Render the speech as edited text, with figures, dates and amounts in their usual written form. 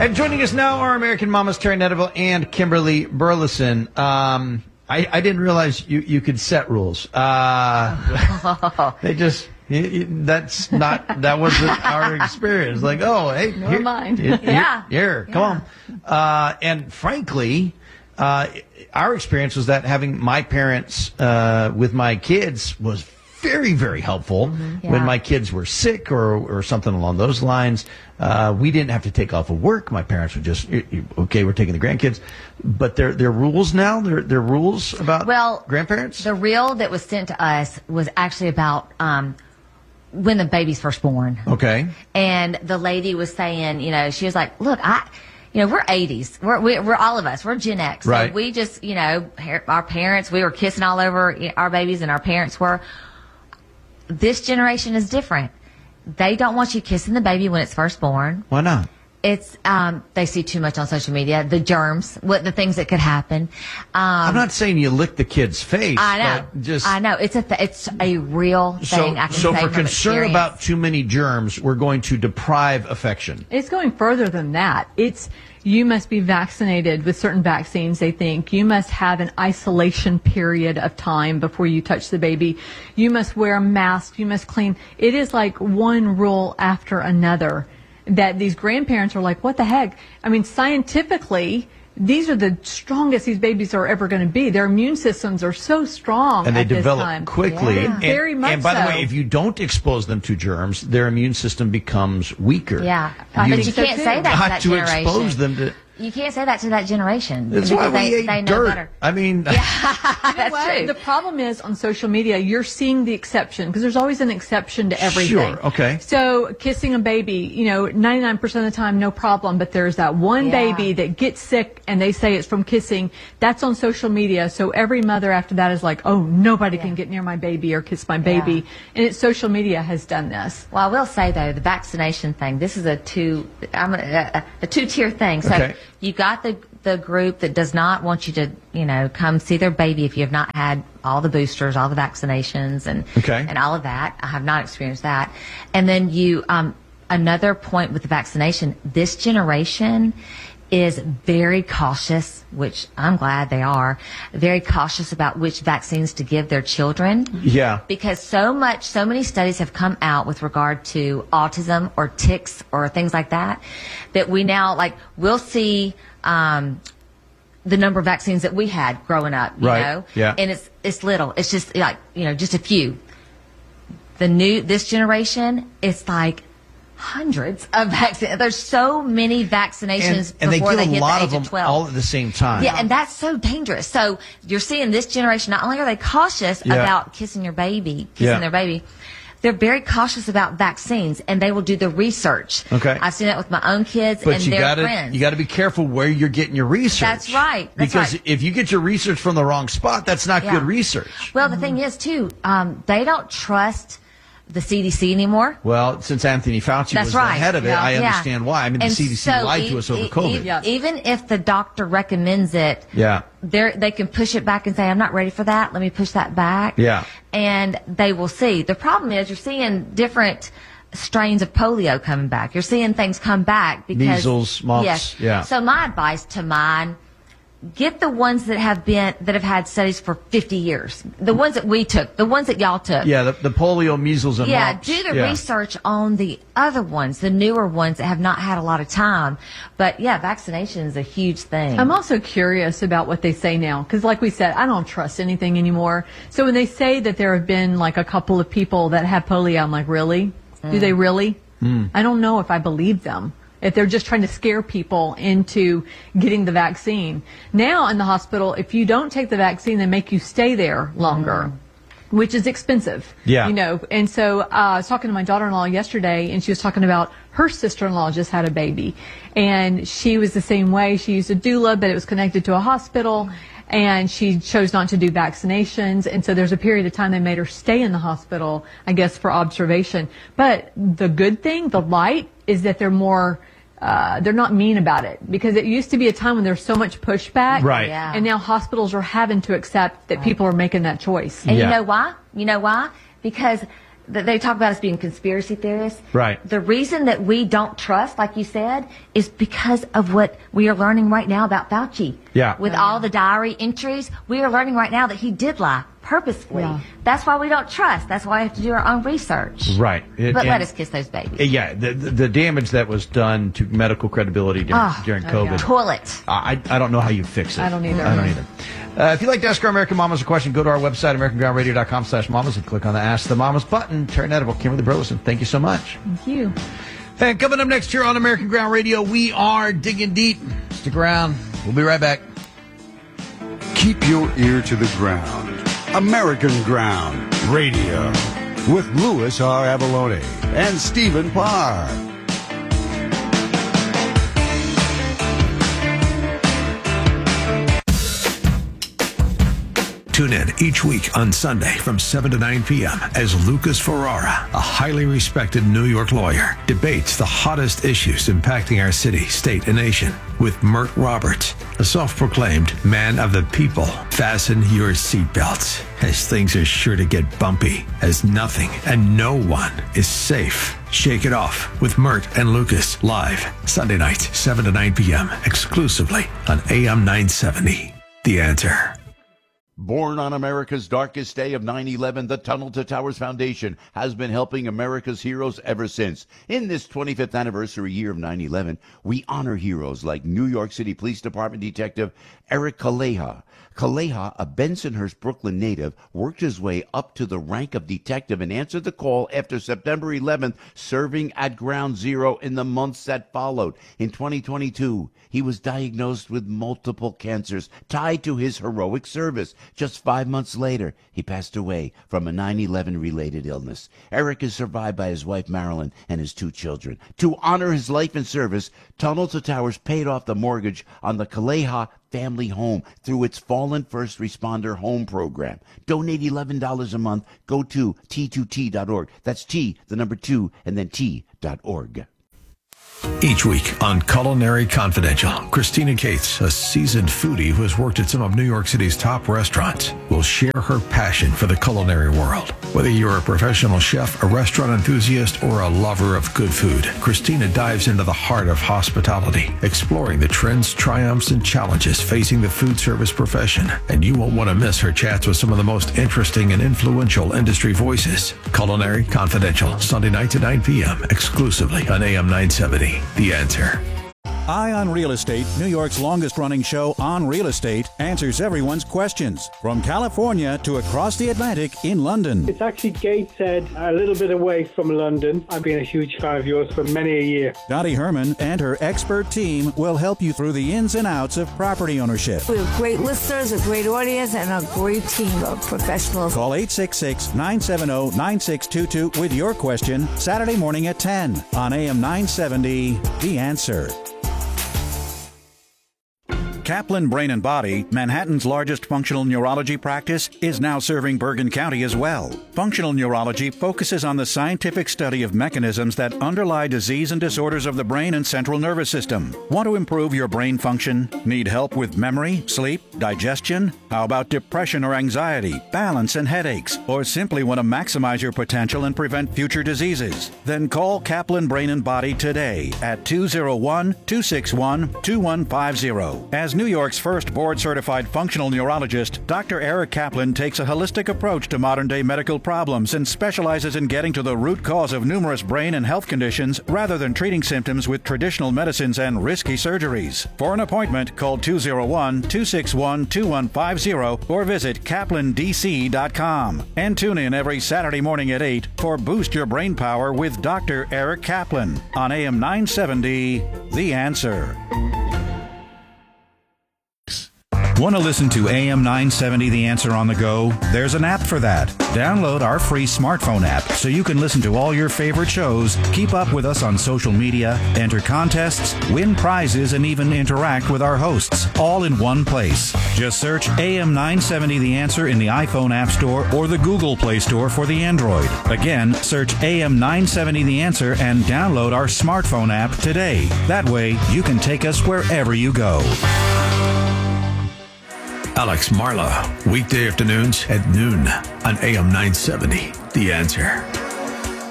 And joining us now are American Mamas Terry Netterville and Kimberly Burleson. I didn't realize you could set rules. They just that wasn't our experience. Like, oh, hey, nor mine. Here, come on. And frankly, our experience was that having my parents with my kids was very, very helpful when my kids were sick or something along those lines. We didn't have to take off of work. My parents would just, okay, we're taking the grandkids. But there are rules now? There are rules about grandparents? The reel that was sent to us was actually about when the baby's first born. Okay. And the lady was saying, she was like, look, we're 80s. We're all of us. We're Gen X. Right. So we just, our parents, we were kissing all over our babies and our parents were. This generation is different. They don't want you kissing the baby when it's first born. Why not? It's they see too much on social media, the germs, the things that could happen. I'm not saying you lick the kid's face. I know. But I know. It's a real thing. I can so say for from concern experience. about too many germs, we're going to deprive affection. It's going further than that. You must be vaccinated with certain vaccines, they think. You must have an isolation period of time before you touch the baby. You must wear a mask. You must clean. It is like one rule after another that these grandparents are like, what the heck? I mean, scientifically, these are the strongest these babies are ever going to be. Their immune systems are so strong and they at this develop time. quickly. Yeah. Very much And by the so. way, if you don't expose them to germs, their immune system becomes weaker. Yeah, I but think you so can't too. say that to Not that to generation. expose them to. You can't say that to that generation. That's because why we ate they know dirt. better. I mean, You know That's what? true. The problem is on social media, you're seeing the exception because there's always an exception to everything. Sure, okay. So kissing a baby, 99% of the time, no problem. But there's that one baby that gets sick and they say it's from kissing. That's on social media. So every mother after that is like, oh, nobody can get near my baby or kiss my baby. And social media has done this. Well, I will say though, the vaccination thing. This is a two-tier thing. So Okay. you got the group that does not want you to, come see their baby if you have not had all the boosters, all the vaccinations, and all of that. I have not experienced that. And then another point with the vaccination. This generation is very cautious, which I'm glad they are, very cautious about which vaccines to give their children. Yeah. Because so many studies have come out with regard to autism or tics or things like that we now, we'll see the number of vaccines that we had growing up, you know? Yeah. And it's little. It's just just a few. This generation, it's like hundreds of vaccines. There's so many vaccinations and before they they give a hit lot the of age them of 12. all at the same time. Yeah, and that's so dangerous. So you're seeing this generation, not only are they cautious about kissing their baby, their baby, they're very cautious about vaccines, and they will do the research. Okay. I've seen that with my own kids But and you their friends. You got to be careful where you're getting your research. That's right. Because if you get your research from the wrong spot, that's not good research. Well, the thing is, too, they don't trust the CDC anymore. Well, since Anthony Fauci was the head of it, I understand why. I mean, the CDC lied to us over COVID. Even if the doctor recommends it, they can push it back and say, I'm not ready for that. Let me push that back. Yeah. And they will see. The problem is you're seeing different strains of polio coming back. You're seeing things come back because measles, mumps. Yes. Yeah. So my advice to mine, get the ones that have had studies for 50 years. The ones that we took, the ones that y'all took. Yeah, the polio, measles, and mumps. Do the research on the other ones, the newer ones that have not had a lot of time. But vaccination is a huge thing. I'm also curious about what they say now because, like we said, I don't trust anything anymore. So when they say that there have been like a couple of people that have polio, I'm like, really? Do they really? I don't know if I believe them. If they're just trying to scare people into getting the vaccine. Now in the hospital, if you don't take the vaccine, they make you stay there longer, which is expensive. Yeah. And so I was talking to my daughter-in-law yesterday, and she was talking about her sister-in-law just had a baby. And she was the same way. She used a doula, but it was connected to a hospital. And she chose not to do vaccinations. And so there's a period of time they made her stay in the hospital, I guess, for observation. But the good thing, the light, is that they're not mean about it, because it used to be a time when there's so much pushback. Right. Yeah. And now hospitals are having to accept that people are making that choice. And you know why? Because they talk about us being conspiracy theorists. Right. The reason that we don't trust, like you said, is because of what we are learning right now about Fauci. Yeah. With all the diary entries, we are learning right now that he did lie purposefully. Yeah. That's why we don't trust. That's why we have to do our own research. Right. But let us kiss those babies. Yeah. The damage that was done to medical credibility during COVID. Yeah. Toilet. I don't know how you fix it. I don't either. If you'd like to ask our American Mamas a question, go to our website, AmericanGroundRadio.com/mamas, and click on the Ask the Mamas button. Terry Netable, Kimberly Burleson, thank you so much. Thank you. And coming up next here on American Ground Radio, we are digging deep. Stick around. We'll be right back. Keep your ear to the ground. American Ground Radio with Louis R. Avalone and Stephen Parr. Tune in each week on Sunday from 7 to 9 p.m. as Lucas Ferrara, a highly respected New York lawyer, debates the hottest issues impacting our city, state, and nation with Mert Roberts, a self-proclaimed man of the people. Fasten your seatbelts, as things are sure to get bumpy, as nothing and no one is safe. Shake it off with Mert and Lucas live Sunday nights, 7 to 9 p.m. exclusively on AM 970. The Answer. Born on America's darkest day of 9/11, the Tunnel to Towers Foundation has been helping America's heroes ever since. In this 25th anniversary year of 9/11, we honor heroes like New York City Police Department Detective Eric Kaleha. Kaleha, a Bensonhurst, Brooklyn native, worked his way up to the rank of detective and answered the call after September 11th, serving at Ground Zero in the months that followed. In 2022, he was diagnosed with multiple cancers tied to his heroic service. Just 5 months later, he passed away from a 9/11-related illness. Eric is survived by his wife, Marilyn, and his 2 children. To honor his life and service, Tunnel to Towers paid off the mortgage on the Kaleha family home through its Fallen First Responder Home Program. Donate $11 a month. Go to T2T.org. That's T, the number 2, and then T.org. Each week on Culinary Confidential, Christina Cates, a seasoned foodie who has worked at some of New York City's top restaurants, will share her passion for the culinary world. Whether you're a professional chef, a restaurant enthusiast, or a lover of good food, Christina dives into the heart of hospitality, exploring the trends, triumphs, and challenges facing the food service profession. And you won't want to miss her chats with some of the most interesting and influential industry voices. Culinary Confidential, Sunday nights at 9 p.m., exclusively on AM 970. The Answer. Eye on Real Estate, New York's longest-running show on real estate, answers everyone's questions. From California to across the Atlantic in London. It's actually Gateshead, a little bit away from London. I've been a huge fan of yours for many a year. Dottie Herman and her expert team will help you through the ins and outs of property ownership. We have great listeners, a great audience, and a great team of professionals. Call 866-970-9622 with your question Saturday morning at 10 on AM 970, The Answer. Kaplan Brain and Body, Manhattan's largest functional neurology practice, is now serving Bergen County as well. Functional neurology focuses on the scientific study of mechanisms that underlie disease and disorders of the brain and central nervous system. Want to improve your brain function? Need help with memory, sleep, digestion? How about depression or anxiety, balance and headaches? Or simply want to maximize your potential and prevent future diseases? Then call Kaplan Brain and Body today at 201-261-2150. As New York's first board-certified functional neurologist, Dr. Eric Kaplan takes a holistic approach to modern-day medical problems and specializes in getting to the root cause of numerous brain and health conditions rather than treating symptoms with traditional medicines and risky surgeries. For an appointment, call 201-261-2150 or visit kaplandc.com. And tune in every Saturday morning at 8 for Boost Your Brain Power with Dr. Eric Kaplan on AM 970, The Answer. Want to listen to AM 970 The Answer on the go? There's an app for that. Download our free smartphone app so you can listen to all your favorite shows, keep up with us on social media, enter contests, win prizes, and even interact with our hosts, all in one place. Just search AM 970 The Answer in the iPhone App Store or the Google Play Store for the Android. Again, search AM 970 The Answer and download our smartphone app today. That way, you can take us wherever you go. Alex Marlowe, weekday afternoons at noon on AM 970. The Answer.